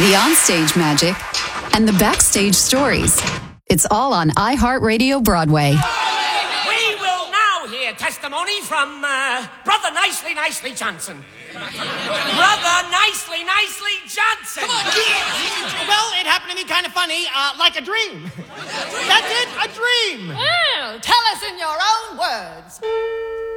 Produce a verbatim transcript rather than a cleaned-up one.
the onstage magic, and the backstage stories. It's all on iHeartRadio Broadway. We will now hear testimony from uh, Brother Nicely Nicely Johnson. Brother Nicely Nicely Johnson! Come on, kid! Well, it happened to me kind of funny, uh, like a dream. That's it, a dream! Well, tell us in your own words.